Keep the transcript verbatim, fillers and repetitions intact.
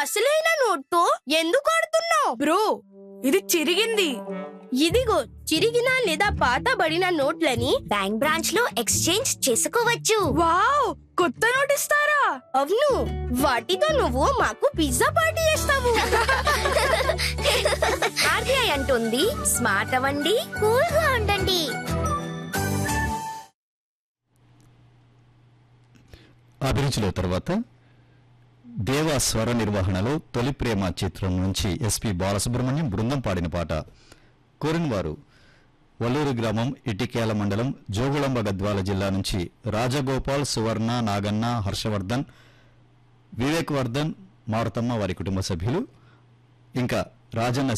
అసలైన నోట్తో ఎందుకు ఆడుతున్నావు? బ్రో, ఇది చిరిగింది. ఇదిగో చిరిగిన లేదా పాతబడిన నోట్లని బ్యాంక్ బ్రాంచ్ లో ఎక్స్చేంజ్ చేసుకోవచ్చు. వావ్, కొత్త నోట్ ఇస్తారా? అవును, వాటితో నువ్వు మాకు పిజ్జా పార్టీ చేస్తావు. ఆర్బీఐ అంటుంది స్మార్ట్ అవ్వండి, కూల్ గా ఉండండి. అభిరుచిలో తర్వాత దేవా స్వర నిర్వహణలో తొలి ప్రేమ చిత్రం నుంచి ఎస్పి బాలసుబ్రహ్మణ్యం బృందం పాడిన పాట. కోరిన వారు వల్లూరు గ్రామం ఇటికేల మండలం జోగుళంబ గద్వాల జిల్లా నుంచి రాజగోపాల్, సువర్ణ, నాగన్న, హర్షవర్ధన్, వివేక్ వర్ధన్, మారుతమ్మ వారి కుటుంబ సభ్యులు, ఇంకా రాజన్న